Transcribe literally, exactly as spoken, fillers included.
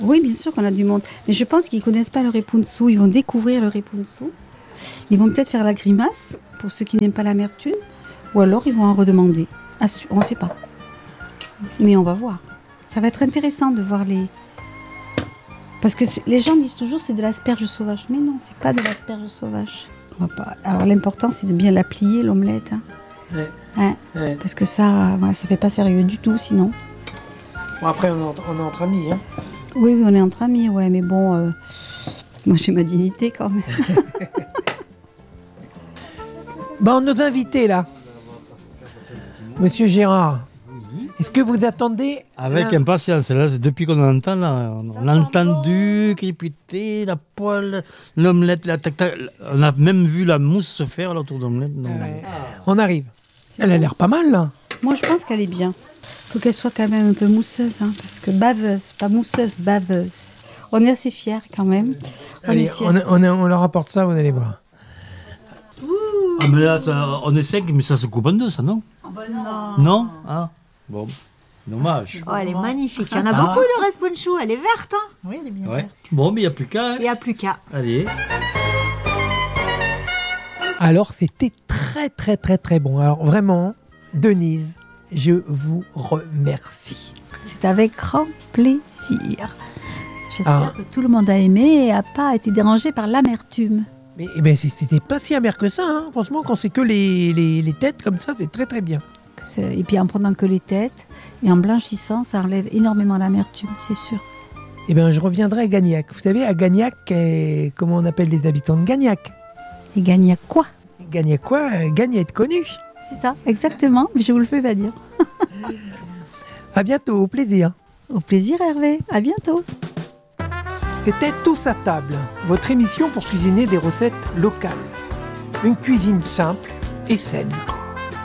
Oui, bien sûr qu'on a du monde. Mais je pense qu'ils ne connaissent pas le repunsu. Ils vont découvrir le repunsu. Ils vont peut-être faire la grimace, pour ceux qui n'aiment pas l'amertume. Ou alors, ils vont en redemander. On ne sait pas. Mais on va voir. Ça va être intéressant de voir les... Parce que les gens disent toujours que c'est de l'asperge sauvage. Mais non, c'est pas de l'asperge sauvage. On va pas... Alors, l'important, c'est de bien la plier, l'omelette. Hein. Ouais. Hein Ouais. Parce que ça, ouais, ça fait pas sérieux du tout, sinon. Bon, après, on est, entre, on est entre amis. Hein. Oui, oui, on est entre amis, ouais, mais bon, euh, moi j'ai ma dignité quand même. Bon, nos invités là. Monsieur Gérard, Oui. est-ce que vous attendez Avec un... impatience, là, c'est depuis qu'on entend, là, on, on a entendu crépiter la poêle, l'omelette, la tac, tac, on a même vu la mousse se faire là, autour de l'omelette. donc- Ouais. On arrive. Elle a l'air pas mal là. Moi je pense qu'elle est bien. Il faut qu'elle soit quand même un peu mousseuse, hein, parce que baveuse, pas mousseuse, baveuse. On est assez fiers quand même. On Allez, est fiers. on, on, on leur apporte ça, vous allez voir. Ah, mais là, ça- on est cinq, mais ça se coupe en deux, ça, non Non. Non Ah, bon, dommage. Oh, elle est magnifique. Il y en a Ah. beaucoup de responchou. Elle est verte, hein. Oui, elle est bien. Ouais. Bon, mais il n'y a plus qu'à. hein. Il n'y a plus qu'à. Allez. Alors, c'était très, très, très, très bon. Alors, vraiment, Denise, je vous remercie. C'est avec grand plaisir. J'espère Ah. que tout le monde a aimé et n'a pas été dérangé par l'amertume. Mais, eh ben, c'était pas si amer que ça. Hein. Franchement, quand c'est que les, les, les têtes comme ça, c'est très, très bien. Que c'est- Et puis en prenant que les têtes et en blanchissant, ça enlève énormément l'amertume, c'est sûr. Eh bien, je reviendrai à Gagnac. Vous savez, à Gagnac, eh, comment on appelle les habitants de Gagnac? Et gagne à quoi? Gagnac quoi euh, Gagnette connu. C'est ça, exactement, mais je vous le fais pas dire. À bientôt, au plaisir. Au plaisir Hervé, à bientôt. C'était Tous à table, votre émission pour cuisiner des recettes locales. Une cuisine simple et saine.